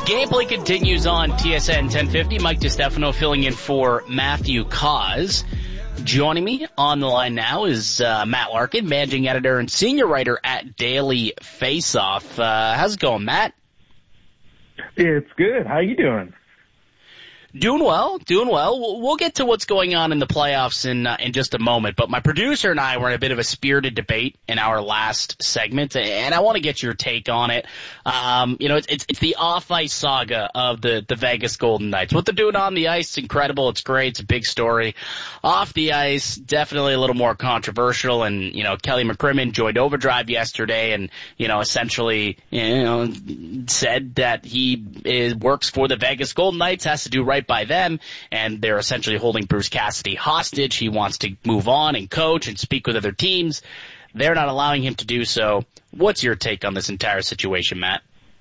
Gameplay continues on TSN 1050. Mike DiStefano filling in for Matthew Cause. Joining me on the line now is Matt Larkin, managing editor and senior writer at Daily Faceoff. How's it going, Matt? It's good. How you doing? Doing well. We'll get to what's going on in the playoffs in just a moment, but my producer and I were in a bit of a spirited debate in our last segment, and I want to get your take on it. It's the off-ice saga of the Vegas Golden Knights. What they're doing on the ice is incredible. It's great. It's a big story. Off the ice, definitely a little more controversial, and, Kelly McCrimmon joined Overdrive yesterday and, essentially, said that he works for the Vegas Golden Knights, has to do right by them, and they're essentially holding Bruce Cassidy hostage. He wants to move on and coach and speak with other teams. They're not allowing him to do so. What's your take on this entire situation, Matt?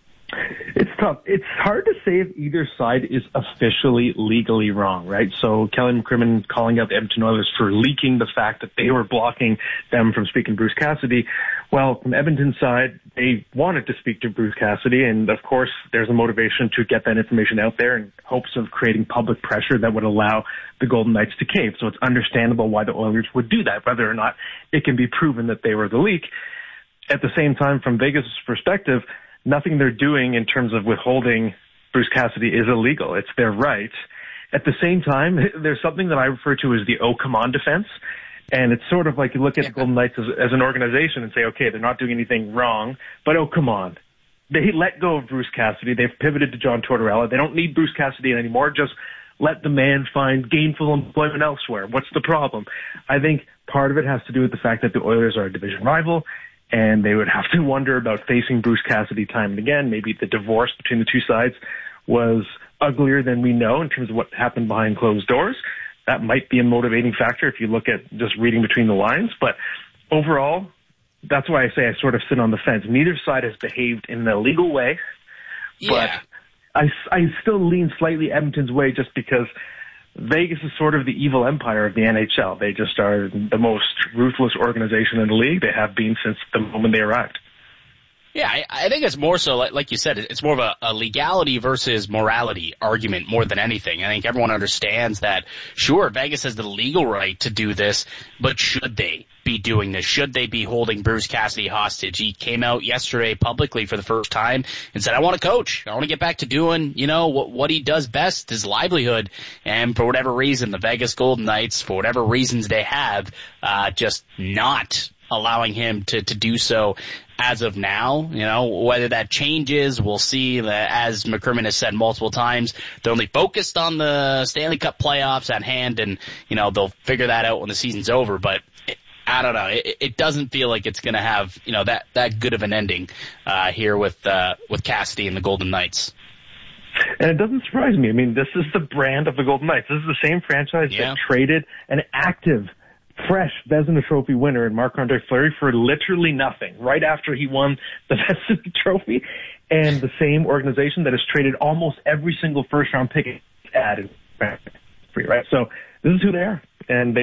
It's tough. It's hard to say if either side is officially legally wrong, right? So Kelly McCrimmon calling out the Edmonton Oilers for leaking the fact that they were blocking them from speaking to Bruce Cassidy. Well, from Edmonton's side, they wanted to speak to Bruce Cassidy, and of course there's a motivation to get that information out there in hopes of creating public pressure that would allow the Golden Knights to cave. So it's understandable why the Oilers would do that, whether or not it can be proven that they were the leak. At the same time, from Vegas' perspective, nothing they're doing in terms of withholding Bruce Cassidy is illegal. It's their right. At the same time, there's something that I refer to as the "oh, come on" defense. And it's sort of like you look at the Golden Knights as an organization and say, okay, they're not doing anything wrong, but oh, come on. They let go of Bruce Cassidy. They've pivoted to John Tortorella. They don't need Bruce Cassidy anymore. Just let the man find gainful employment elsewhere. What's the problem? I think part of it has to do with the fact that the Oilers are a division rival, and they would have to wonder about facing Bruce Cassidy time and again. Maybe the divorce between the two sides was uglier than we know in terms of what happened behind closed doors. That might be a motivating factor if you look at just reading between the lines. But overall, that's why I say I sort of sit on the fence. Neither side has behaved in an illegal way, but I still lean slightly Edmonton's way just because Vegas is sort of the evil empire of the NHL. They just are the most ruthless organization in the league. They have been since the moment they arrived. Yeah, I think it's more so, like you said, it's more of a legality versus morality argument more than anything. I think everyone understands that, sure, Vegas has the legal right to do this, but should they be doing this? Should they be holding Bruce Cassidy hostage? He came out yesterday publicly for the first time and said, I want to coach. I want to get back to doing, what he does best, his livelihood. And for whatever reason, the Vegas Golden Knights, for whatever reasons they have, just not allowing him to do so as of now. Whether that changes, we'll see. As McCrimmon has said multiple times, they're only focused on the Stanley Cup playoffs at hand, and, they'll figure that out when the season's over. But I don't know. It doesn't feel like it's going to have, that good of an ending here with Cassidy and the Golden Knights. And it doesn't surprise me. I mean, this is the brand of the Golden Knights. This is the same franchise that traded an active, fresh Vezina Trophy winner in Marc-Andre Fleury for literally nothing right after he won the Vezina Trophy, and the same organization that has traded almost every single first-round pick added free, right? So this is who they are, and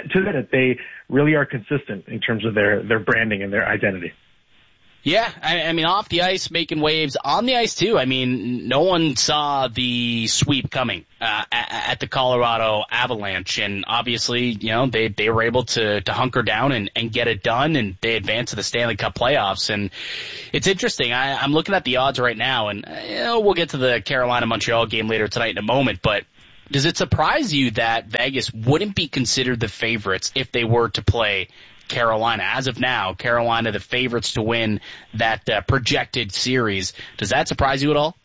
they really are consistent in terms of their branding and their identity. Yeah, I mean, off the ice, making waves. On the ice, too. I mean, no one saw the sweep coming at the Colorado Avalanche. And obviously, they were able to hunker down and get it done, and they advanced to the Stanley Cup playoffs. And it's interesting. I'm looking at the odds right now, and we'll get to the Carolina-Montreal game later tonight in a moment. But does it surprise you that Vegas wouldn't be considered the favorites if they were to play Carolina? As of now, Carolina the favorites to win that projected series. Does that surprise you at all?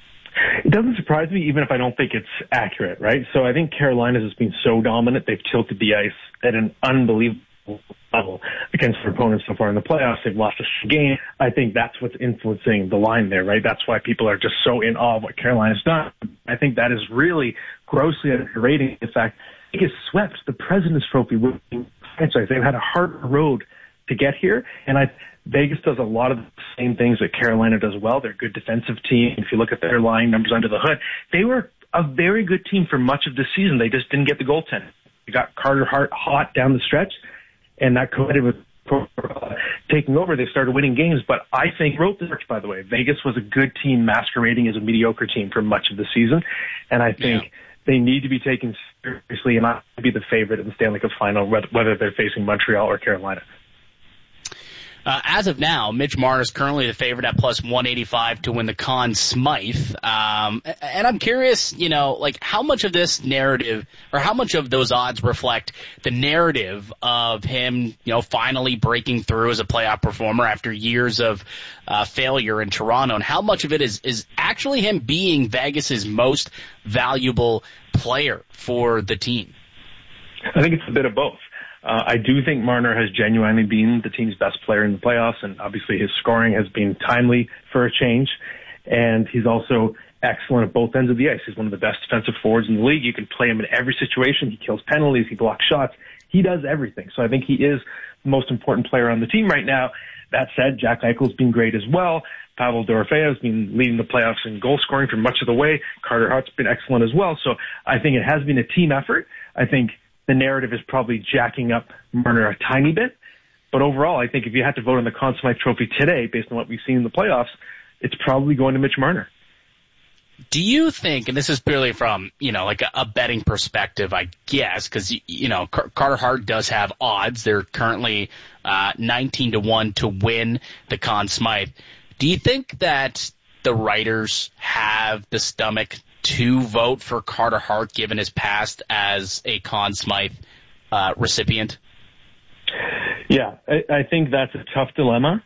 It doesn't surprise me, even if I don't think it's accurate, right? So I think Carolina has been so dominant. They've tilted the ice at an unbelievable level against their opponents so far in the playoffs. They've lost a game. I think that's what's influencing the line there, right? That's why people are just so in awe of what Carolina's done. I think that is really grossly underrating the fact they get swept the President's Trophy winning franchise. They've had a hard road to get here, and Vegas does a lot of the same things that Carolina does well. They're a good defensive team. If you look at their line numbers under the hood, they were a very good team for much of the season. They just didn't get the goaltender. They got Carter Hart hot down the stretch, and that collided with taking over, they started winning games. But I think, wrote this, by the way, Vegas was a good team masquerading as a mediocre team for much of the season. And I think they need to be taken seriously and not be the favorite in the Stanley Cup final, whether they're facing Montreal or Carolina. As of now, Mitch Marner is currently the favorite at plus 185 to win the Conn Smythe. And I'm curious, how much of this narrative or how much of those odds reflect the narrative of him, finally breaking through as a playoff performer after years of failure in Toronto, and how much of it is actually him being Vegas's most valuable player for the team? I think it's a bit of both. I do think Marner has genuinely been the team's best player in the playoffs, and obviously his scoring has been timely for a change. And he's also excellent at both ends of the ice. He's one of the best defensive forwards in the league. You can play him in every situation. He kills penalties. He blocks shots. He does everything. So I think he is the most important player on the team right now. That said, Jack Eichel's been great as well. Pavel Dorofeyev has been leading the playoffs in goal scoring for much of the way. Carter Hart's been excellent as well. So I think it has been a team effort. I think the narrative is probably jacking up Marner a tiny bit. But overall, I think if you had to vote on the Conn Smythe Trophy today, based on what we've seen in the playoffs, it's probably going to Mitch Marner. Do you think, and this is purely from, a betting perspective, I guess, because, Carter Hart does have odds. They're currently 19-1 to win the Conn Smythe. Do you think that the writers have the stomach to vote for Carter Hart given his past as a Conn Smythe recipient? Yeah, I think that's a tough dilemma.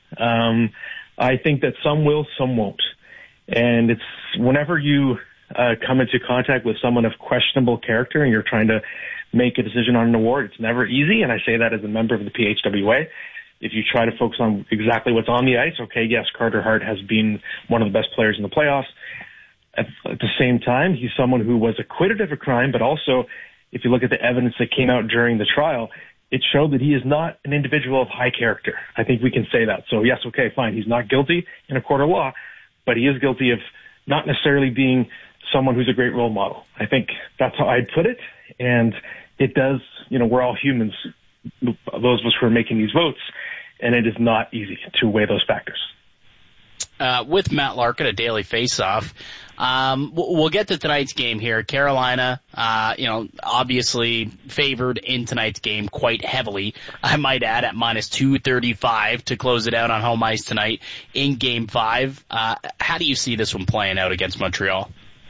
I think that some will, some won't. And it's whenever you come into contact with someone of questionable character and you're trying to make a decision on an award, it's never easy. And I say that as a member of the PHWA. If you try to focus on exactly what's on the ice, okay, yes, Carter Hart has been one of the best players in the playoffs. At the same time, he's someone who was acquitted of a crime, but also, if you look at the evidence that came out during the trial, it showed that he is not an individual of high character. I think we can say that. So yes, okay, fine, he's not guilty in a court of law, but he is guilty of not necessarily being someone who's a great role model. I think that's how I'd put it, and it does, we're all humans, those of us who are making these votes, and it is not easy to weigh those factors. With Matt Larkin, a daily face-off, we'll get to tonight's game here. Carolina, obviously favored in tonight's game quite heavily. I might add at minus 235 to close it out on home ice tonight in Game 5. How do you see this one playing out against Montreal?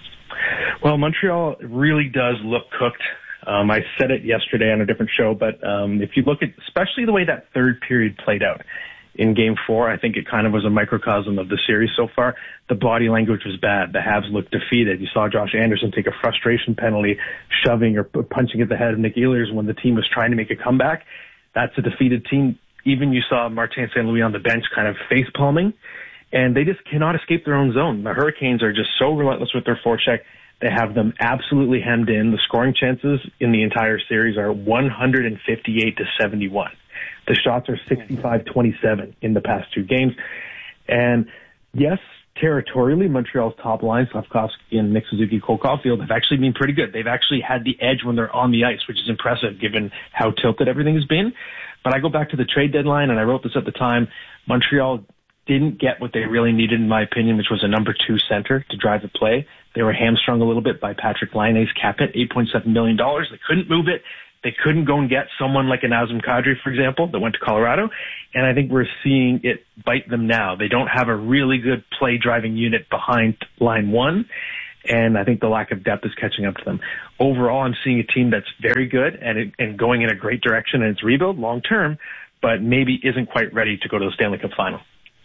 Well, Montreal really does look cooked. I said it yesterday on a different show, but if you look at especially the way that third period played out in Game 4, I think it kind of was a microcosm of the series so far. The body language was bad. The Habs looked defeated. You saw Josh Anderson take a frustration penalty, shoving or punching at the head of Nick Ehlers when the team was trying to make a comeback. That's a defeated team. Even you saw Martin St. Louis on the bench kind of face palming, and they just cannot escape their own zone. The Hurricanes are just so relentless with their forecheck. They have them absolutely hemmed in. The scoring chances in the entire series are 158 to 71. The shots are 65-27 in the past two games. And yes, territorially, Montreal's top line, Slafkovsky and Nick Suzuki, Cole Caulfield, have actually been pretty good. They've actually had the edge when they're on the ice, which is impressive given how tilted everything has been. But I go back to the trade deadline, and I wrote this at the time, Montreal didn't get what they really needed, in my opinion, which was a number 2 center to drive the play. They were hamstrung a little bit by Patrick Laine's cap hit, $8.7 million. They couldn't move it. They couldn't go and get someone like an Nazem Kadri, for example, that went to Colorado. And I think we're seeing it bite them now. They don't have a really good play-driving unit behind line one, and I think the lack of depth is catching up to them. Overall, I'm seeing a team that's very good and going in a great direction in its rebuild long-term, but maybe isn't quite ready to go to the Stanley Cup final.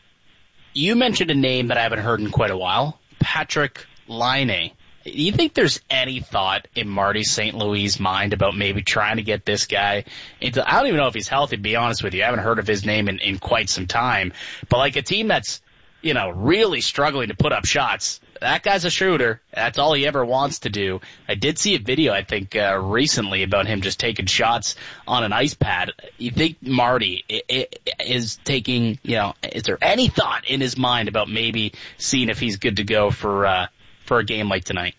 You mentioned a name that I haven't heard in quite a while, Patrick Laine. Do you think there's any thought in Marty St. Louis' mind about maybe trying to get this guy into, I don't even know if he's healthy, to be honest with you. I haven't heard of his name in quite some time. But like a team that's, really struggling to put up shots, that guy's a shooter. That's all he ever wants to do. I did see a video, I think, recently about him just taking shots on an ice pad. You think Marty is taking, is there any thought in his mind about maybe seeing if he's good to go for a game like tonight?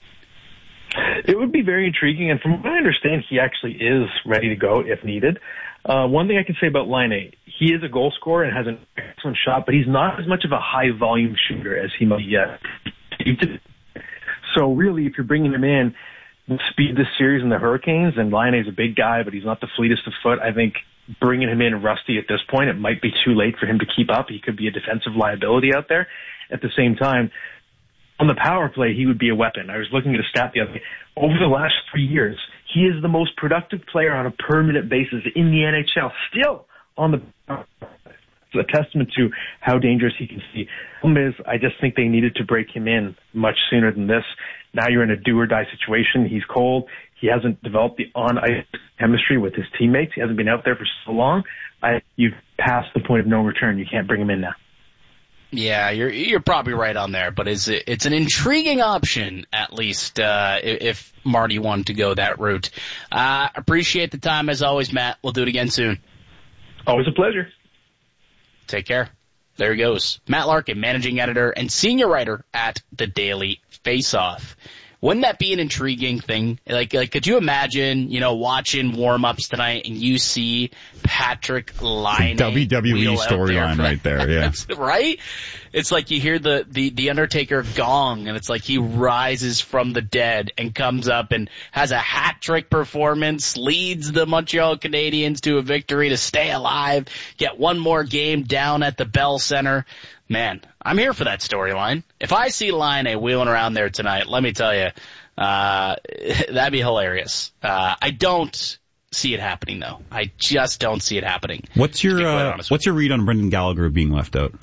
It would be very intriguing, and from what I understand, he actually is ready to go if needed. One thing I can say about Laine, he is a goal scorer and has an excellent shot, but he's not as much of a high volume shooter as he might be. So really, if you're bringing him in, speed this series in the Hurricanes, and Laine is a big guy, but he's not the fleetest of foot. I think bringing him in rusty at this point, it might be too late for him to keep up. He could be a defensive liability out there. At the same time, on the power play, he would be a weapon. I was looking at a stat the other day. Over the last 3 years, he is the most productive player on a per-minute basis in the NHL, still on the power play. It's a testament to how dangerous he can be. The problem is, I just think they needed to break him in much sooner than this. Now you're in a do-or-die situation. He's cold. He hasn't developed the on-ice chemistry with his teammates. He hasn't been out there for so long. You've passed the point of no return. You can't bring him in now. Yeah, you're probably right on there, but it's an intriguing option, at least, if Marty wanted to go that route. Appreciate the time as always, Matt. We'll do it again soon. Always a pleasure. Take care. There he goes. Matt Larkin, managing editor and senior writer at the Daily Faceoff. Wouldn't that be an intriguing thing? Like, could you imagine, watching warm-ups tonight and you see Patrick Laine? WWE storyline right there, yeah. Right? It's like you hear the Undertaker gong, and it's like he rises from the dead and comes up and has a hat-trick performance, leads the Montreal Canadiens to a victory to stay alive, get one more game down at the Bell Center. Man, I'm here for that storyline. If I see Laine wheeling around there tonight, let me tell you, that'd be hilarious. I don't see it happening, though. I just don't see it happening. What's your read on Brendan Gallagher being left out?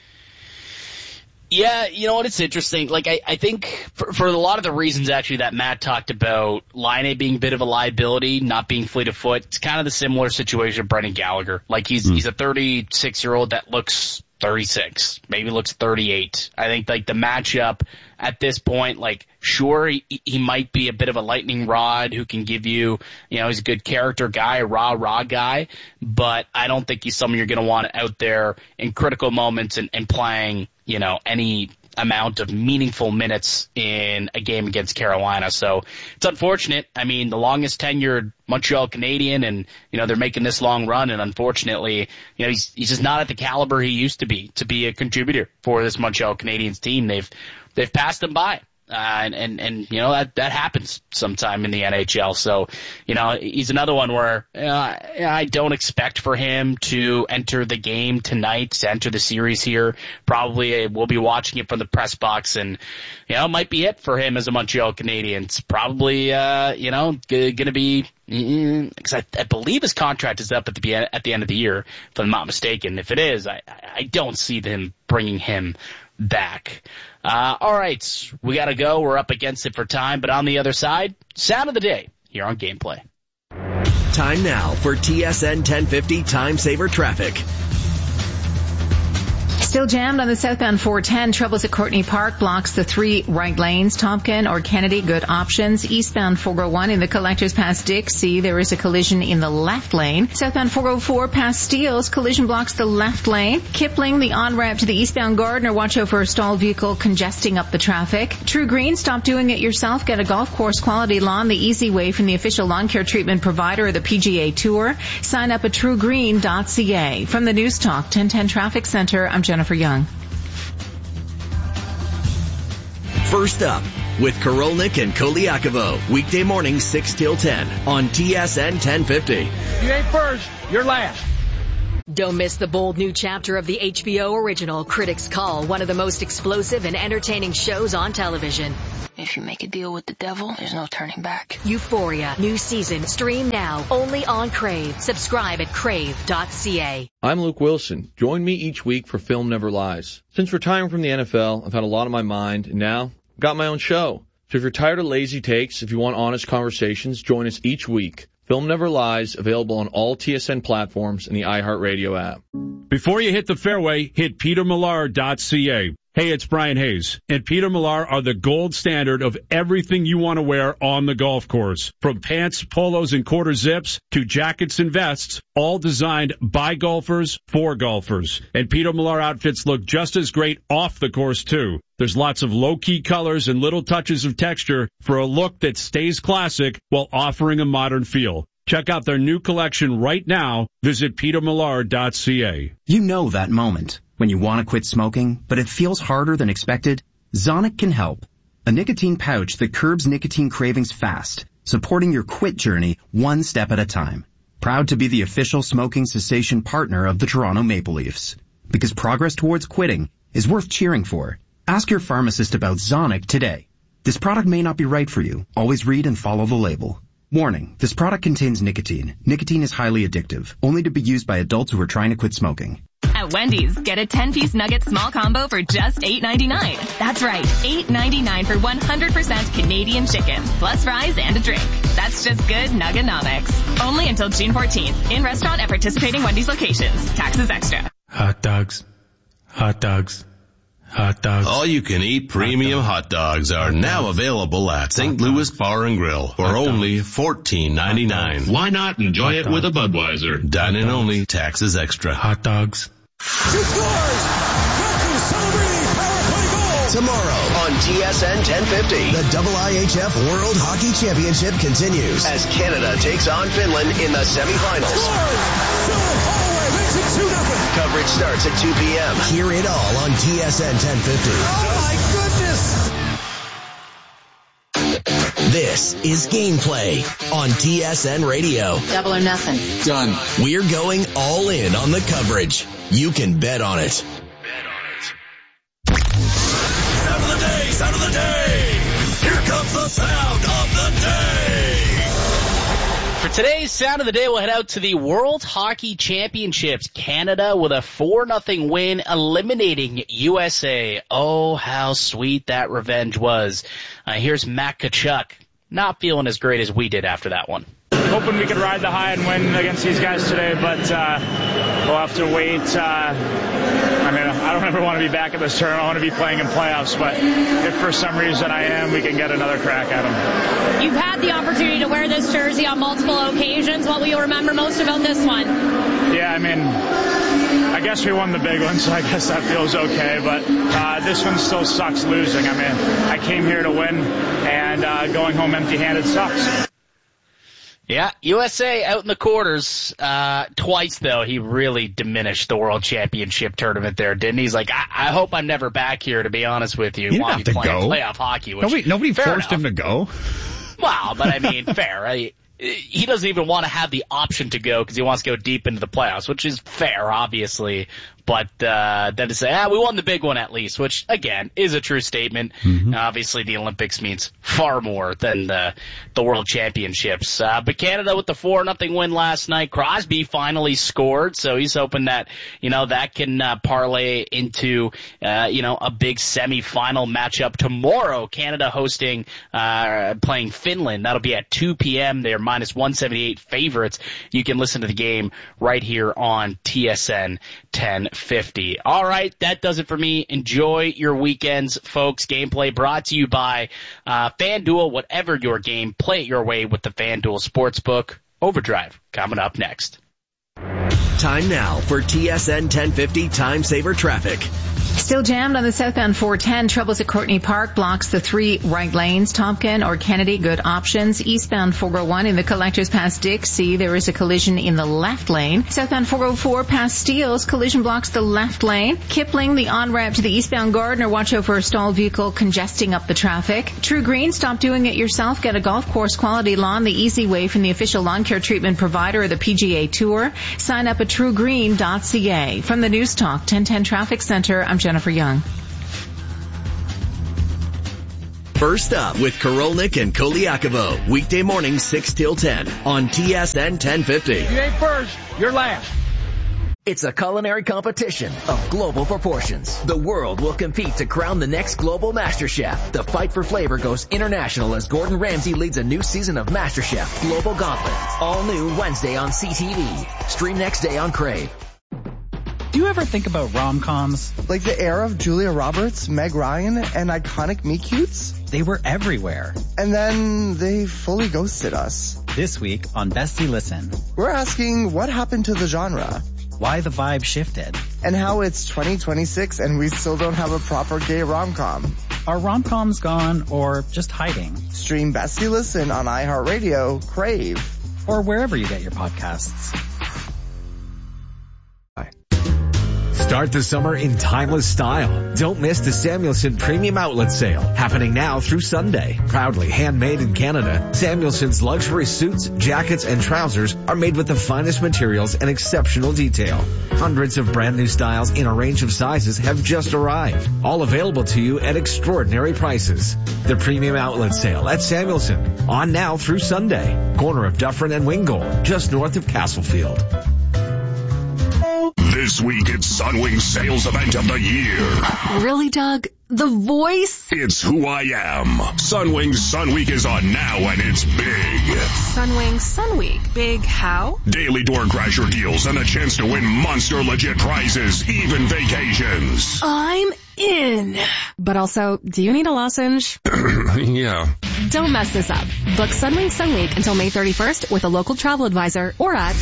Yeah, you know what? It's interesting. Like, I think for a lot of the reasons actually that Matt talked about, Laine being a bit of a liability, not being fleet of foot, it's kind of the similar situation of Brendan Gallagher. Like, he's a 36-year-old that looks 36, maybe looks 38. I think, like, the matchup at this point, like, sure, he might be a bit of a lightning rod who can give you, he's a good character guy, a raw guy, but I don't think he's someone you're going to want out there in critical moments and playing, any amount of meaningful minutes in a game against Carolina. So it's unfortunate. I mean, the longest tenured Montreal Canadian, and, they're making this long run, and unfortunately, he's just not at the caliber he used to be a contributor for this Montreal Canadiens team. They've passed him by. And that happens sometime in the NHL. So, he's another one where I don't expect for him to enter the game tonight, to enter the series here. Probably we'll be watching it from the press box, and, it might be it for him as a Montreal Canadian. It's probably, going to be, because I believe his contract is up at the end of the year, if I'm not mistaken. If it is, I don't see them bringing him back. All right, we got to go. We're up against it for time, but on the other side, sound of the day here on Gameplay. Time now for TSN 1050 Time Saver Traffic. Still jammed on the southbound 410. Troubles at Courtney Park blocks the 3 right lanes. Tompkin or Kennedy, good options. Eastbound 401 in the Collectors past Dixie, there is a collision in the left lane. Southbound 404 past Steeles, collision blocks the left lane. Kipling, the on-ramp to the eastbound Gardner, watch out for a stalled vehicle congesting up the traffic. True Green, stop doing it yourself. Get a golf course quality lawn the easy way from the official lawn care treatment provider of the PGA Tour. Sign up at truegreen.ca. From the News Talk 1010 Traffic Center, I'm Jennifer Young. First up with Korolnik and Koliakovo, weekday mornings 6 till 10 on TSN 1050. You ain't first, you're last. Don't miss the bold new chapter of the HBO original Critics Call, one of the most explosive and entertaining shows on television. If you make a deal with the devil, there's no turning back. Euphoria, new season, stream now, only on Crave. Subscribe at crave.ca. I'm Luke Wilson. Join me each week for Film Never Lies. Since retiring from the NFL, I've had a lot on my mind, and now I've got my own show. So if you're tired of lazy takes, if you want honest conversations, join us each week. Film Never Lies, available on all TSN platforms and the iHeartRadio app. Before you hit the fairway, hit petermillar.ca. Hey, it's Brian Hayes, and Peter Millar are the gold standard of everything you want to wear on the golf course. From pants, polos, and quarter zips to jackets and vests, all designed by golfers for golfers. And Peter Millar outfits look just as great off the course, too. There's lots of low-key colors and little touches of texture for a look that stays classic while offering a modern feel. Check out their new collection right now. Visit petermillar.ca. You know that moment when you want to quit smoking, but it feels harder than expected? Zonic can help. A nicotine pouch that curbs nicotine cravings fast, supporting your quit journey one step at a time. Proud to be the official smoking cessation partner of the Toronto Maple Leafs. Because progress towards quitting is worth cheering for. Ask your pharmacist about Zonic today. This product may not be right for you. Always read and follow the label. Warning, this product contains nicotine. Nicotine is highly addictive, only to be used by adults who are trying to quit smoking. At Wendy's, get a 10-piece nugget small combo for just $8.99. That's right, $8.99 for 100% Canadian chicken, plus fries and a drink. That's just good Nuggenomics. Only until June 14th. In restaurant at participating Wendy's locations. Taxes extra. Hot dogs. Hot dogs. Hot dogs. All you can eat premium hot dogs are now available at St. Louis Bar and Grill for only $14.99. Why not enjoy it with a Budweiser? Dine in only, taxes extra. Hot dogs. She scores! Matthew Celebrini power play goal! Tomorrow on TSN 1050, the IIHF World Hockey Championship continues as Canada takes on Finland in the semifinals. Holloway makes it 2-0. Coverage starts at 2 p.m. Hear it all on TSN 1050. Oh my goodness! This is Gameplay on TSN Radio. Double or nothing. Done. We're going all in on the coverage. You can bet on it. Sound of the day! Sound of the day! Here comes the sound of the day! For today's Sound of the Day, we'll head out to the World Hockey Championships. Canada with a 4-0 win, eliminating USA. Oh, how sweet that revenge was. Here's Matt Tkachuk. Not feeling as great as we did after that one. Hoping we could ride the high and win against these guys today, but we'll have to wait. I don't ever want to be back at this tournament. I want to be playing in playoffs, but if for some reason I am, we can get another crack at them. You've had the opportunity to wear this jersey on multiple occasions. What will you remember most about this one? Yeah, I guess we won the big one, so I guess that feels okay, but this one still sucks losing. I came here to win, and going home empty-handed sucks. Yeah, USA out in the quarters twice, though. He really diminished the World Championship tournament there, didn't he? He's like, I hope I'm never back here, to be honest with you. You didn't have to go. Playoff hockey. Which, nobody forced enough. him to go. Well, but fair, right? He doesn't even want to have the option to go because he wants to go deep into the playoffs, which is fair, obviously. But then to say, we won the big one at least, which, again, is a true statement. Mm-hmm. Obviously, the Olympics means far more than the World Championships. But Canada with the 4-0 win last night. Crosby finally scored, so he's hoping that, that can parlay into, a big semifinal matchup tomorrow. Canada hosting, playing Finland. That'll be at 2 p.m. They're minus 178 favorites. You can listen to the game right here on TSN 1050. All right, that does it for me. Enjoy your weekends, folks. Gameplay brought to you by FanDuel. Whatever your game, play it your way with the FanDuel Sportsbook. Overdrive coming up next. Time now for TSN 1050 Time Saver Traffic. Still jammed on the southbound 410. Troubles at Courtney Park blocks the 3 right lanes. Tompkin or Kennedy, good options. Eastbound 401 in the collectors past Dixie. There is a collision in the left lane. Southbound 404 past Steeles. Collision blocks the left lane. Kipling, the on-ramp to the eastbound Gardner. Watch out for a stalled vehicle congesting up the traffic. True Green, stop doing it yourself. Get a golf course quality lawn the easy way from the official lawn care treatment provider of the PGA Tour. Sign up at truegreen.ca. From the News Talk 1010 Traffic Center, I'm Jennifer Young. First up with Korolnik and Koliakovo. Weekday morning 6 till 10 on TSN 1050. If you ain't first, you're last. It's a culinary competition of global proportions. The world will compete to crown the next global Master Chef. The fight for flavor goes international as Gordon Ramsay leads a new season of Master Chef Global Gauntlet. All new Wednesday on CTV. Stream next day on Crave. Do you ever think about rom-coms? Like the era of Julia Roberts, Meg Ryan, and iconic meet-cutes? They were everywhere. And then they fully ghosted us. This week on Bestie Listen, we're asking what happened to the genre? Why the vibe shifted? And how it's 2026 and we still don't have a proper gay rom-com. Are rom-coms gone or just hiding? Stream Bestie Listen on iHeartRadio, Crave, or wherever you get your podcasts. Start the summer in timeless style. Don't miss the Samuelson Premium Outlet Sale, happening now through Sunday. Proudly handmade in Canada, Samuelson's luxury suits, jackets, and trousers are made with the finest materials and exceptional detail. Hundreds of brand new styles in a range of sizes have just arrived, all available to you at extraordinary prices. The Premium Outlet Sale at Samuelson, on now through Sunday. Corner of Dufferin and Wingold, just north of Castlefield. This week, it's Sunwing's sales event of the year. Really, Doug? The voice? It's who I am. Sunwing's Sun Week is on now, and it's big. Sunwing Sun Week. Big how? Daily door crasher deals and a chance to win monster legit prizes, even vacations. I'm in. But also, do you need a lozenge? Yeah. Don't mess this up. Book Sunwing Sun Week until May 31st with a local travel advisor or at...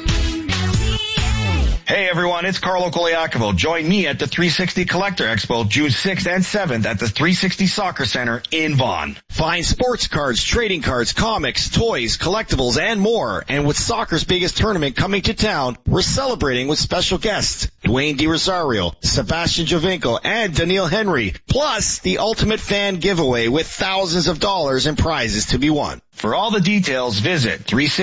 Hey everyone, it's Carlo Koliakovo. Join me at the 360 Collector Expo June 6th and 7th at the 360 Soccer Center in Vaughan. Find sports cards, trading cards, comics, toys, collectibles, and more. And with soccer's biggest tournament coming to town, we're celebrating with special guests Dwayne DiRosario, Sebastian Giovinco, and Daniil Henry. Plus, the ultimate fan giveaway with thousands of dollars in prizes to be won. For all the details, visit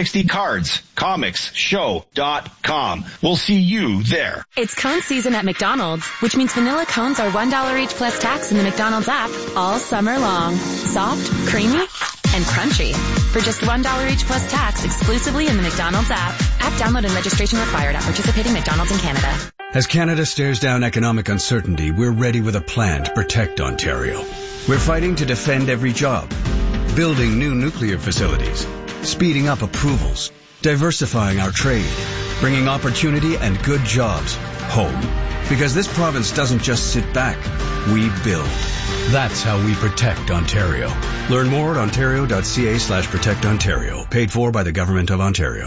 360cardscomicshow.com. We'll see you there. It's cone season at McDonald's, which means vanilla cones are $1 each plus tax in the McDonald's app all summer long. Soft, creamy, and crunchy. For just $1 each plus tax exclusively in the McDonald's app. App download and registration required at participating McDonald's in Canada. As Canada stares down economic uncertainty, we're ready with a plan to protect Ontario. We're fighting to defend every job, building new nuclear facilities, speeding up approvals, diversifying our trade, bringing opportunity and good jobs home. Because this province doesn't just sit back, we build. That's how we protect Ontario. Learn more at ontario.ca/protectontario. Paid for by the Government of Ontario.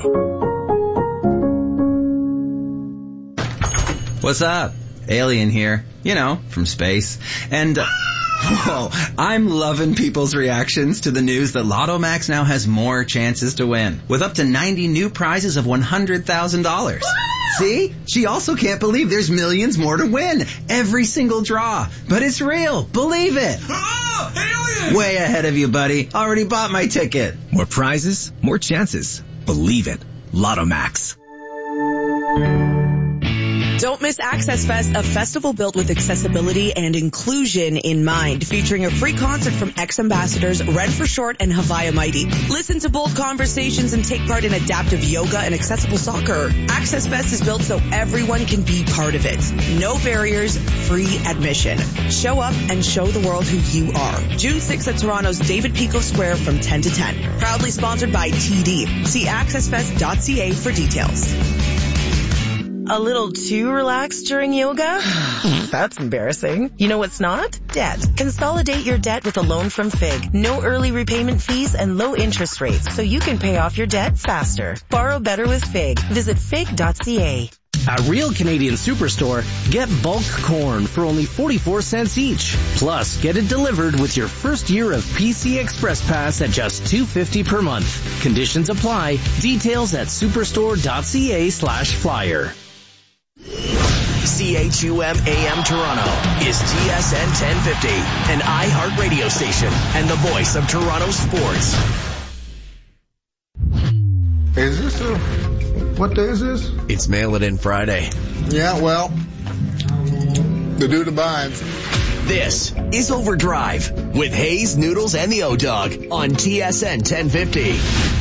What's up? Alien here. You know, from space. And... whoa, I'm loving people's reactions to the news that Lotto Max now has more chances to win, with up to 90 new prizes of $100,000. See? She also can't believe there's millions more to win. Every single draw. But it's real. Believe it. Oh, alien! Way ahead of you, buddy. Already bought my ticket. More prizes, more chances. Believe it. Lotto Max. Don't miss Access Fest, a festival built with accessibility and inclusion in mind, featuring a free concert from ex-ambassadors Red for Short and Havaya Mighty. Listen to bold conversations and take part in adaptive yoga and accessible soccer. Access Fest is built so everyone can be part of it. No barriers, free admission. Show up and show the world who you are. June 6th at Toronto's David Pico Square from 10 to 10. Proudly sponsored by TD. See accessfest.ca for details. A little too relaxed during yoga? That's embarrassing. You know what's not? Debt. Consolidate your debt with a loan from FIG. No early repayment fees and low interest rates, so you can pay off your debt faster. Borrow better with FIG. Visit fig.ca. At Real Canadian Superstore, get bulk corn for only 44 cents each. Plus, get it delivered with your first year of PC Express Pass at just $2.50 per month. Conditions apply. Details at superstore.ca/flyer. CHUM AM Toronto is TSN 1050, an iHeart radio station and the voice of Toronto sports. Is this what day is this? It's Mail It In Friday. Yeah, well, the dude abides. This is Overdrive with Hayes, Noodles, and the O-Dog on TSN 1050.